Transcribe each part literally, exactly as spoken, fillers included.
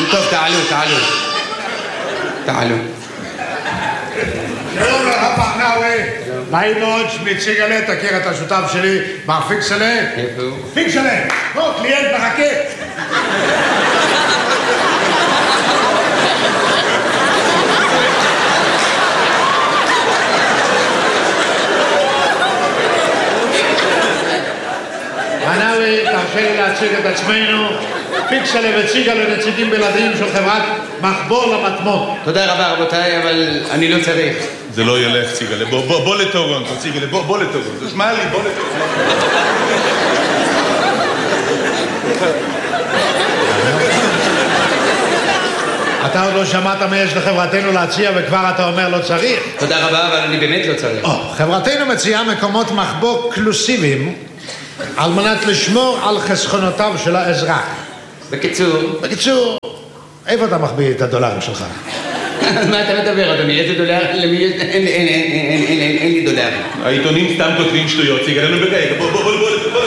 טוב, תעלו, תעלו. תעלו. שלום לך פחנאווי. נעים מאוד, שמי ציגלה, תכיר את השותף שלי, מר פיקסלה. איפה הוא? פיקסלה, בוא, קליינט מחכה. פחנאווי, תרשה לי להציג את עצמנו. פיקסלה וציגלה נציגים בלעדיים של חברת מחבור למטמון. תודה רבה רבותיי, אבל אני לא צריך. זה לא ילך, ציגלה. בוא, בוא, בוא לטורונטו, ציגלה. בוא, בוא לטורונטו. תשמע לי, בוא לטורונטו. אתה עוד לא שמעת מה יש לחברתנו להציע וכבר אתה אומר לא צריך? תודה רבה, אבל אני באמת לא צריך. או, חברתנו מציעה מקומות מחבוא קלוסיביים על מנת לשמור על חסכונותיו של האזרח. בקיצור... בקיצור, איפה אתה מחביא את הדולרים שלך? מה אתה מדבר, אדוני? איזה דולר? למי יש... אין לי דולרים. העיתונים סתם כותבים שטויות, ציגלה, נו בגלל. בוא, בוא, בוא, בוא.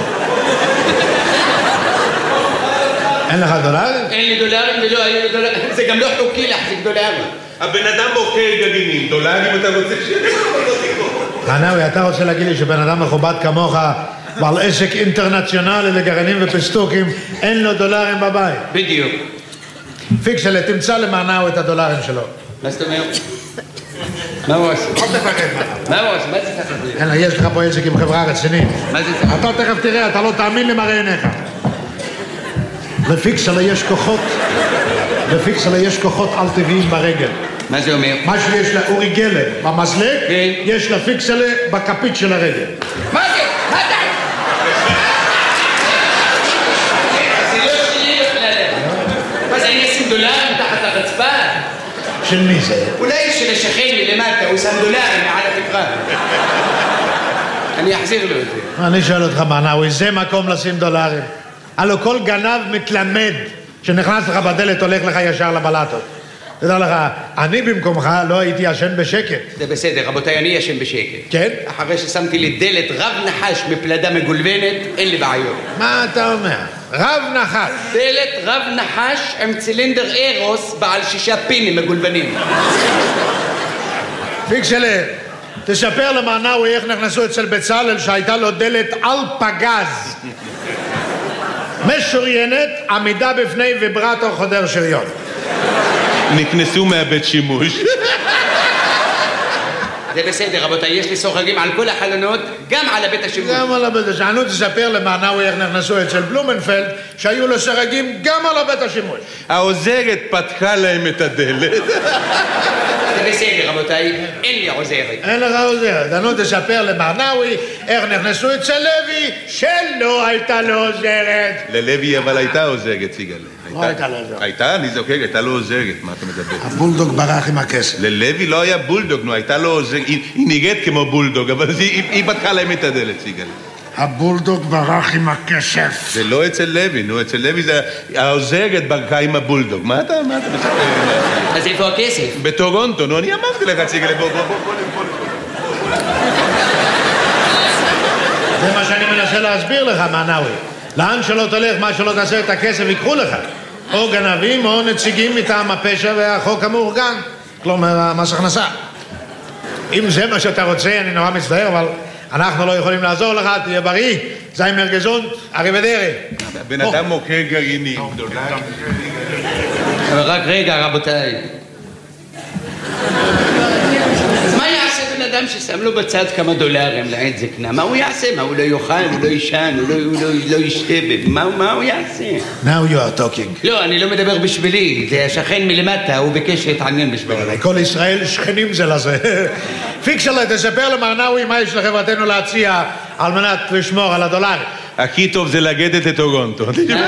אין לך דולרים? אין לי דולרים ולא היו לי דולרים. זה גם לא חוקי להחזיק דולרים. הבן אדם מוכר גרעינים, דולרים אתה רוצה ש... פחנאווי, אתה רוצה להגיד לי שבן אדם מכובד כמוך ועל עסק אינטרנציונלי לגרעינים ופסטוקים אין לו דולרים בבית? בדיוק. פיקסלה, תמצא למענאווי את הדולרים שלו. מה זאת אומרת? מה הוא עושה? אל תפחד. מה הוא עושה? מה זה תפחד? אין, יש לך פה עסק עם חברה רצינית. מה זה תפחד? אתה תכף תראה, אתה לא תאמין למראה עיניך. לפיקסלה יש כוחות, לפיקסלה יש כוחות על טבעיים ברגל. מה זה אומר? מה שיש לאורי גלר במזלג, יש לפיקסלה בכפית של הרגל. מה זה? מה זה? זה לא שלי בכלל. מה זה, אני אשים דולרים תחת הרצפה? של מי זה? אולי של השכן מלמטה, הוא שם דולרים מעל התקרה. אני אחזיר לו את זה. אני שואל אותך, מענאווי, זה מקום לשים דולרים? הלו כל גנב מתלמד שנכנס לך בדלת הולך לך ישר לבלטות. תדע לך, אני במקומך לא הייתי ישן בשקט. זה בסדר, רבותיי, אני ישן בשקט. כן? אחרי ששמתי לי דלת רב נחש מפלדה מגולבנת, אין לי בעיות. מה אתה אומר? רב נחש. דלת רב נחש עם צילינדר אירוס בעל שישה פינים מגולבנים. פיקסלה, תספר למענאווי איך נכנסו אצל בצלאל שהייתה לו דלת על פגז. משוריינת, עמידה בפני ויברטור חודר שריון. נכנסו מהבית שימוש. זה בסדר, רבותיי, יש לי סוחרים על כל החלונות, גם על הבית השימוש. גם על הבית השימוש. אני תספר למענאווי איך נכנסו אצל בלומנפלד, שהיו לו סרגים גם על הבית השימוש. העוזרת פתחה להם את הדלת. זה בסדר, רבותיי, אין לי עוזרת. אין לך עוזרת. אני תספר למענאווי איך נכנסו אצל לוי, שלא הייתה לו עוזרת. ללוי אבל הייתה עוזרת, ציגלה. לא הייתה לו עוזרת. הייתה, אני זוכר, הייתה לו עוזרת, מה אתה מדבר? הבולדוג ברח עם הכסף. ללוי לא היה בולדוג, נו, הייתה לו עוזרת, היא נראית כמו בולדוג, אבל היא פתחה להם את הדלת, ציגלה. הבולדוג ברח עם הכסף. זה לא אצל לוי, נו, אצל לוי זה העוזרת ברכה עם הבולדוג. מה אתה, מה אתה מספר? אז איפה הכסף? בטורונטו, נו, אני אמרתי לך, ציגלה, בוא, בוא, בוא, בוא, בוא. זה מה שאני מנסה להסביר לך, מענאווי. לאן שלא תלך, מה שלא תעשה את הכסף יקחו לך. או גנבים או נציגים מטעם הפשע והחוק המאורגן. כלומר, מס הכנסה. אם זה מה שאתה רוצה, אני נורא מצטער, אבל אנחנו לא יכולים לעזור לך, תהיה בריא. זיימר גזונט, אריבדרי. בן אדם מוכר גרעינים. אבל רק רגע, רבותיי. אז מה יעשה בן אדם ששם לו בצד כמה דולרים לעת זקנה? מה הוא יעשה? מה, הוא לא יאכל, הוא לא יישן, הוא לא ישב? מה הוא יעשה? Now you are talking. לא, אני לא מדבר בשבילי. זה השכן מלמטה, הוא ביקש להתעניין בשבילי. כל ישראל שכנים זה לזה. פיקסלה, תספר למענאווי מה יש לחברתנו להציע על מנת לשמור על הדולר. הכי טוב זה לגדת את טורונטו.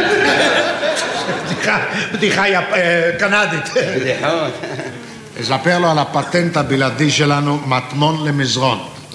בדיחה קנדית. בדיחות. תספר לו על הפטנט הבלעדי שלנו, מטמון למזרון.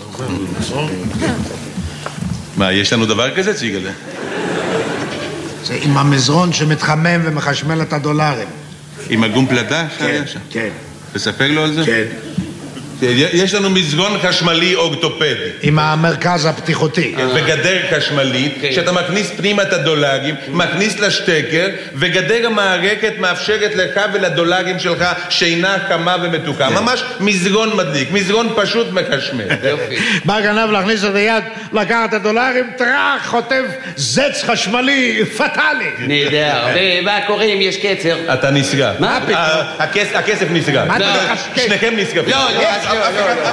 מה, יש לנו דבר כזה, ציגלה? זה עם המזרון שמתחמם ומחשמל את הדולרים. עם הגום פלדה? כן, כן. תספר לו על זה? כן. יש לנו מזרון חשמלי אורתופדי. עם המרכז הפתיחותי. וגדר חשמלית, שאתה מכניס פנימה את הדולרים, מכניס לשטקר, וגדר המערכת מאפשרת לך ולדולרים שלך שינה חמה ומתוקה. ממש מזרון מדליק, מזרון פשוט מחשמל. בא גנב להכניס את היד, לקחת את הדולרים, טרח, חוטף זץ חשמלי פטאלי. נהדר. ומה קורה אם יש קצר? אתה נסגר. מה פתאום? הכסף נסגר. שניכם נסגרים. לא, לא, לא, לא.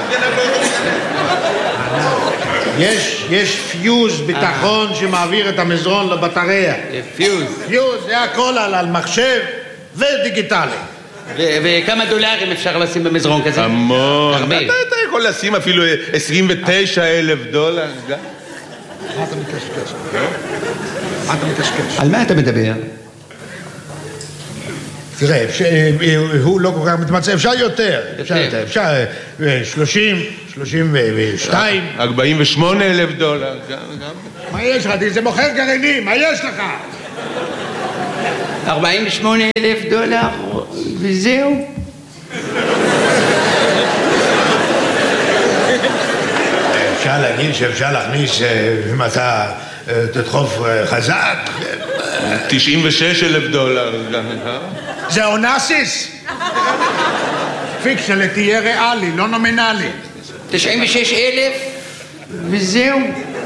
יש, יש פיוז ביטחון שמעביר את המזרון לבטריה. פיוז. פיוז, זה הכל על, על מחשב ודיגיטלי. וכמה דולרים אפשר לשים במזרון כזה? המון. אתה, אתה יכול לשים אפילו עשרים ותשעה אלף דולר. מה אתה מתקשקש? מה אתה מתקשקש? על מה אתה מדבר? תראה, הוא לא כל כך מתמצא, אפשר יותר, אפשר יותר, אפשר שלושים, שלושים ושתיים. ארבעים ושמונה אלף דולר. מה יש לך? זה מוכר גרעינים, מה יש לך? ארבעים ושמונה אלף דולר, וזהו. אפשר להגיד שאפשר להכניס, אם אתה תדחוף חזק. תשעים ושש אלף דולר. זה אונסיס? פיקשלה תהיה ריאלי, לא נומינלי. תשעים ושש אלף, וזהו.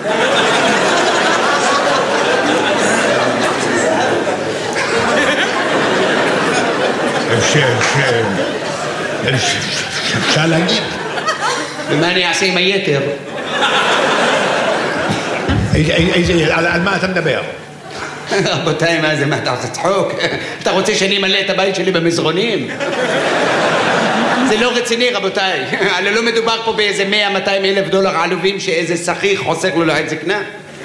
אפשר להגיד. ומה אני אעשה עם היתר? על מה אתה מדבר? רבותיי, מה זה? מה, אתה רוצה צחוק? אתה רוצה שאני אמלא את הבית שלי במזרונים? זה לא רציני, רבותיי. הרי לא מדובר פה באיזה מאה מאתיים אלף דולר עלובים שאיזה שכיר חוסך לו לעת זקנה.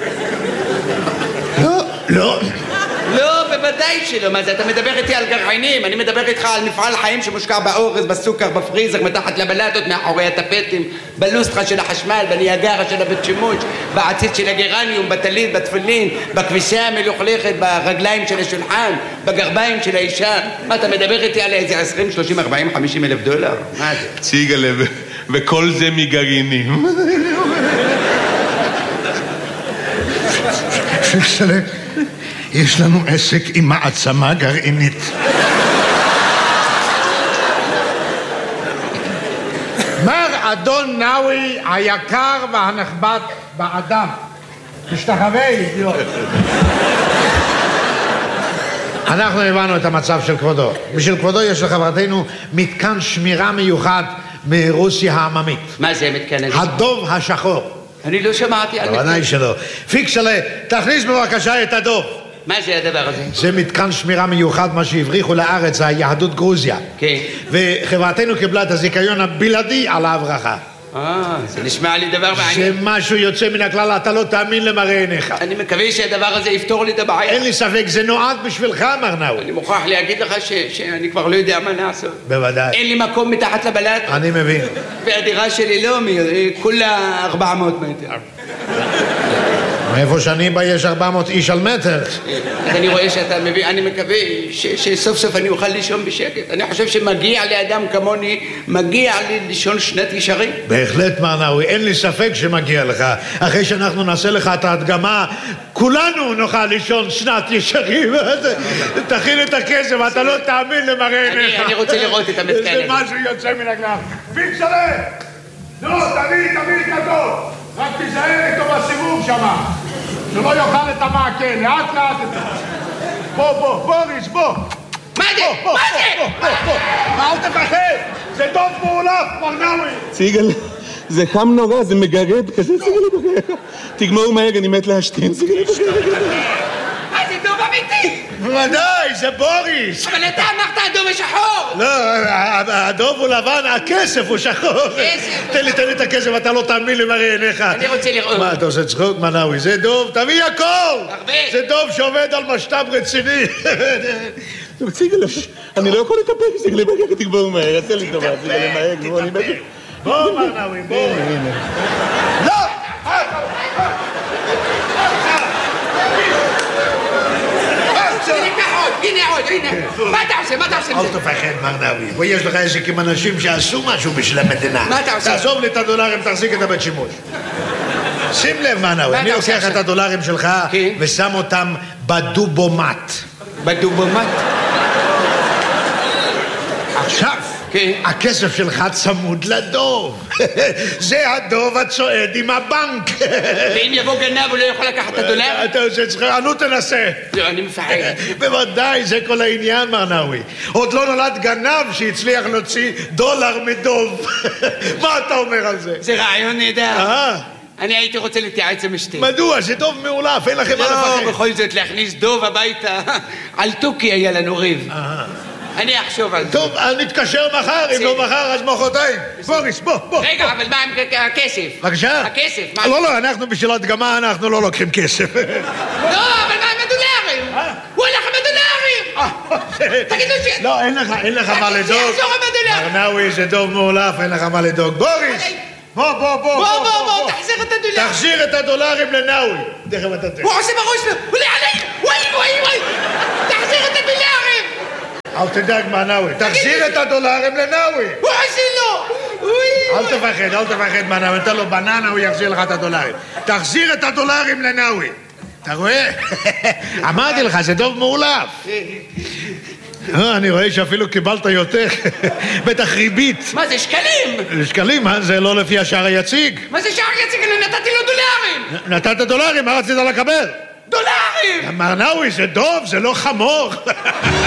לא, לא. לא, בוודאי שלא. מה זה? אתה מדבר איתי על גרעינים, אני מדבר איתך על מפעל חיים שמושקע באורז, בסוכר, בפריזר, מתחת לבלטות, מאחורי הטפטים, בלוסטרה של החשמל, בניאגרה של הבית שימוש, בעציץ של הגרניום, בטלית, בתפילין, בכביסה המלוכלכת, ברגליים של השולחן, בגרביים של האישה. מה, אתה מדבר איתי על איזה עשרים, שלושים, ארבעים, חמישים אלף דולר? מה זה? ציגלה, וכל זה מגרעינים. יש לנו עסק עם מעצמה גרעינית. מר אדון נאווי היקר והנכבד באדם. תשתחווה, אידיוט. אנחנו הבנו את המצב של כבודו. בשביל כבודו יש לחברתנו מתקן שמירה מיוחד מרוסיה העממית. מה זה מתקן הזה? הדוב השחור. אני לא שמעתי על מתקן. בוודאי שלא. פיקסלה, תכניס בבקשה את הדוב. מה זה הדבר הזה? זה מתקן שמירה מיוחד, מה שהבריחו לארץ, היהדות גרוזיה. כן. וחברתנו קיבלה את הזיכיון הבלעדי על ההברחה. אה, זה נשמע לי דבר מעניין. זה משהו יוצא מן הכלל, אתה לא תאמין למראה עיניך. אני מקווה שהדבר הזה יפתור לי את הבעיה. אין לי ספק, זה נועד בשבילך, מר נאווי. אני מוכרח להגיד לך ש- שאני כבר לא יודע מה לעשות. בוודאי. אין לי מקום מתחת לבלט. אני מבין. והדירה שלי לא, כולה ארבע מאות מטר. מאיפה שאני בא יש ארבע מאות איש על מטר. אז אני רואה שאתה מבין, אני מקווה ש- שסוף סוף אני אוכל לישון בשקט. אני חושב שמגיע לאדם כמוני, מגיע לי לישון שנת ישרים. בהחלט, מר נאווי, אין לי ספק שמגיע לך. אחרי שאנחנו נעשה לך את ההדגמה, כולנו נוכל לישון שנת ישרים. תכין את הכסף, אתה לא תאמין למראה עיניך. אני רוצה לראות את המתקן הזה. זה משהו יוצא מן הכלל. פיקסלה! נו, תביא, תביא את הדוב. רק תיזהר איתו בסיבוב שמה. שלא יאכל את המעקה, לאט לאט את זה. בוא, בוא, בוריס, בוא. מה זה? מה זה? אל תפחד, זה דוב מעולף, מר נאווי. ציגל, זה חם נורא, זה מגרד כזה, ציגל, תגמור מהר, אני מת להשתין, ציגל. מה זה דוב אמיתי? בוודאי, זה בוריס. אבל אתה אמרת הדוב השחור. לא, הדוב הוא לבן, הכסף הוא שחור. כסף. תן לי, תן לי את הכסף, אתה לא תאמין למראה עיניך. אני רוצה לראות. מה, אתה עושה צחוק, מנאווי? זה דוב, תביא הכל. הרבה. זה דוב שעובד על משת"פ רציני. ציגל, אני לא יכול להתאפק, ציגל, בגלל תגמור מהר, עשה לי טובה, ציגל, מהר, כמו אני בטח. בוא, מנאווי, בוא. לא! הנה עוד, הנה עוד, הנה. מה אתה עושה? מה אתה עושה? אל תפחד, מר נאווי. פה יש לך עסק עם אנשים שעשו משהו בשביל המדינה. מה אתה עושה? תעזוב לי את הדולרים, תחזיק את הבית שימוש. שים לב, מר נאווי, אני לוקח את הדולרים שלך ושם אותם בדובומט. בדובומט? עכשיו, הכסף שלך צמוד לדוב. זה הדוב הצועד עם הבנק. ואם יבוא גנב הוא לא יכול לקחת את הדולר? אתה עושה צריך, נו תנסה. לא, אני מפחד. בוודאי, זה כל העניין, מר נאווי. עוד לא נולד גנב שהצליח להוציא דולר מדוב. מה אתה אומר על זה? זה רעיון נהדר. אה? אני הייתי רוצה להתייעץ עם אשתי. מדוע? זה דוב מאולף, אין לכם מה לפחד. לא, בכל זאת להכניס דוב הביתה. על תוכי היה לנו ריב. אני אחשוב על זה. טוב, נתקשר מחר, אם לא מחר אז מחרתיים. בוריס, בוא, בוא. רגע, אבל מה עם הכסף? בבקשה? הכסף, מה? לא, לא, אנחנו בשביל הדגמה, אנחנו לא לוקחים כסף. לא, אבל מה עם הדולרים? הוא הלך עם הדולרים! תגידו ש... לא, אין לך, אין לך מה לדאוג. שיחזור עם הדולרים! מר נאווי, זה דוב מאולף, אין לך מה לדאוג. בוריס! בוא, בוא, בוא, בוא, בוא, בוא, תחזיר את הדולרים. תחזיר את הדולרים לנאווי. תכף אתה תראה. הוא עושה בראש לו, הוא עולה עליי! וואי, וואי, וואי! תחזיר את הדולרים! אל תדאג, מר נאווי. תחזיר את הדולרים לנאווי. הוא עושה לו! אל תפחד, אל תפחד, מר נאווי. תן לו בננה, הוא יחזיר לך את הדולרים. תחזיר את הדולרים לנאווי. אתה רואה? אמרתי לך, זה דוב מאולף. אני רואה שאפילו קיבלת יותר. בטח ריבית. מה זה, שקלים? שקלים, זה לא לפי השער היציג. מה זה שער יציג? אני נתתי לו דולרים! נתת דולרים, מה רצית לקבל? דולרים! מר נאווי, זה דוב, זה לא חמור.